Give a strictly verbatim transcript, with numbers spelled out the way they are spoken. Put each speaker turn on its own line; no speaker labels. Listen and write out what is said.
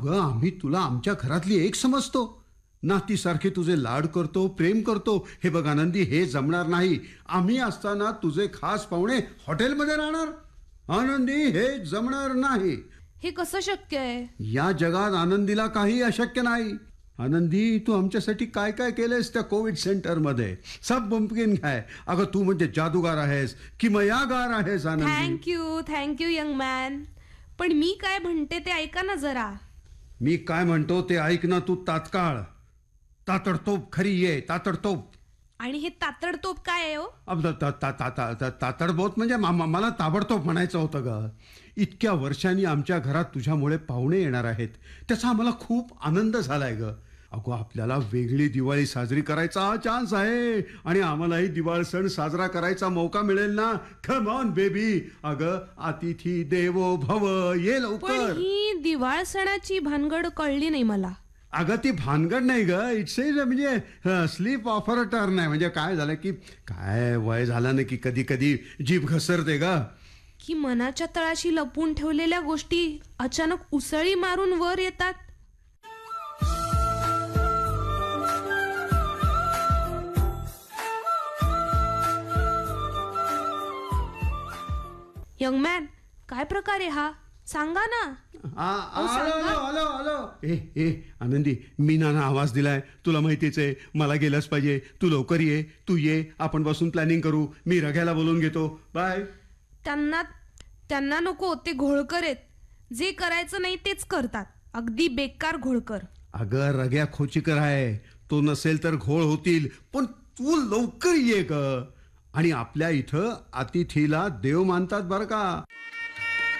अगं आम्ही तुला आमच्या घरातली एक समजतो, नातीसारखे तुझे लाड करतो, प्रेम करतो. हे बघ आनंदी, हे जमणार नाही. आम्ही असताना तुझे खास पाहुणे हॉटेलमध्ये राहणार? आनंदी, हे जमणार नाही.
हे कसं शक्य आहे?
या जगात आनंदीला काही अशक्य नाही. आनंदी, तू आमच्यासाठी काय काय केलंयस त्या कोविड सेंटर मध्ये, सब मुमकिन है. अगं तू म्हणजे जादूगार आहेस, किमयागार आहेस आनंदी.
Thank you thank you young man. पण मी काय म्हणते ते ऐका ना जरा.
मी काय म्हणतो ते ऐक ना तू तात्काळ. तातडतोब खरी ये, तातडतोब.
आणि हे तातडतोब काय आहे हो?
अब ता- ता- ता- ता- ता- तातडतोब म्हणजे मा- मा- मला ताबडतोब म्हणायचं होतं ग. इतक्या वर्षांनी आमच्या घरात तुझ्यामुळे पाहुणे येणार आहेत, त्याचा आम्हाला खूप आनंद झालाय ग. अगो आपल्याला वेगळी दिवाळी साजरी करायचा हा चान्स आहे, आणि आम्हालाही दिवाळ सण साजरा करायचा मौका मिळेल ना. Come on baby. अगं अतिथी देवो भव, ये
पण
लवकर.
ही दिवाळ सणाची भानगड कळली नाही मला.
अगं ती भानगड नाही ग, इट्स इज म्हणजे स्लीप ऑफर टर्न आहे. म्हणजे काय झालं की काय वय झालं ना की कधी कधी जीभ घसरते ग.
की मनाच्या तळाशी लपून ठेवलेल्या गोष्टी अचानक उसळी मारून वर येतात. यंग मॅन, काय प्रकार आहे हा? सांगा ना.
आ- आ- आलो आलो आलो आलो. ए ए आनंदी, मी ना आवाज दिलाय, तुला माहितीच आहे. मला गेलंच पाहिजे. तू लवकर ये, तू ये, आपण बसून प्लॅनिंग करू. मी रघ्याला बोलून घेतो. बाय.
त्यांना त्यांना नको, ते घोळकर आहेत. जे करायचं नाही तेच करतात. अगदी बेकार घोळकर.
अगं रघ्या खोचीकर आहे, तो नसेल तर घोळ होतील. पण तू लवकर ये ग. आणि आपल्या इथं अतिथीला देव मानतात बरं का.